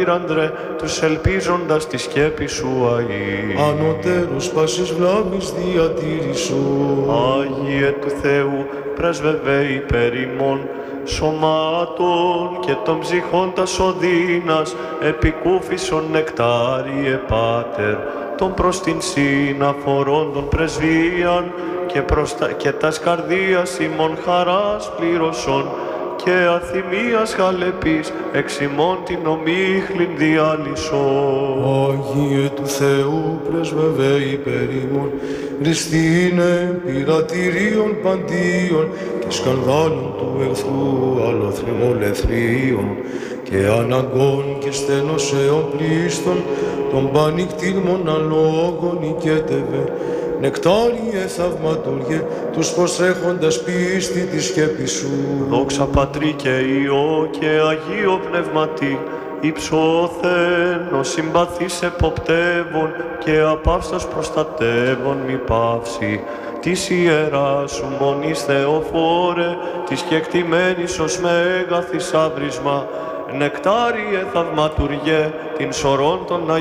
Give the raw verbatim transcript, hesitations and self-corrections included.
άντρε, τους ελπίζοντας τη σκέπη σου αΐ. Ανωτέρως πάσης βλάβης διατήρησου. Άγιε του Θεού, πρέσβευε υπέρ ημών, σωμάτων και των ψυχών τας οδύνας, επικούφισον νεκτάριε Πάτερ, των προς την συναφορών των πρεσβείαν και, προς τα, και τας καρδίας ημών χαράς πλήρωσον και αθυμίας χαλεπής εξ ημών την ομίχλην διάλυσον. Άγιε του Θεού, πρέσβευε υπέρ ημών, Χριστίνε πειρατηρίων παντίων και σκανδάλων του εχθρού αλοθρημών εθρίων και αναγκών και στενοσέων πλήστων των πανικτήρμων αλόγων οικέτευε. Νεκτάριε θαυματούργε, τους προσέχοντας πίστη τη σκέπη σου. Δόξα Πατρί και Υιό και Αγίο Πνευματί, υψώθεν ο συμπαθής εποπτεύων και απαύστος προστατεύων μη παύσει. Της ιεράς σου μονής Θεοφόρε, της κεκτημένης ως μέγα θησαύρισμα, νεκτάριε θαυματουργέ, την σωρών των Αγίων